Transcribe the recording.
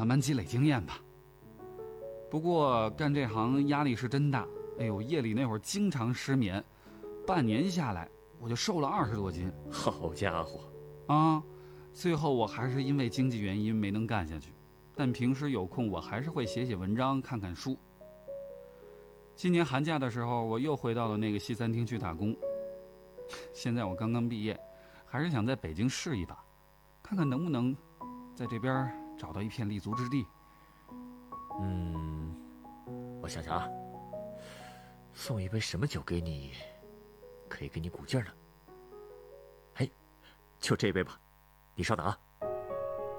慢慢积累经验吧。不过干这行压力是真大，哎呦，夜里那会儿经常失眠，半年下来我就瘦了20多斤。 好家伙啊！最后我还是因为经济原因没能干下去，但平时有空我还是会写写文章，看看书。今年寒假的时候，我又回到了那个西餐厅去打工。现在我刚刚毕业，还是想在北京试一把，看看能不能在这边找到一片立足之地。 我想想啊，送一杯什么酒给你，可以给你鼓劲儿呢？嘿，就这杯吧，你稍等啊。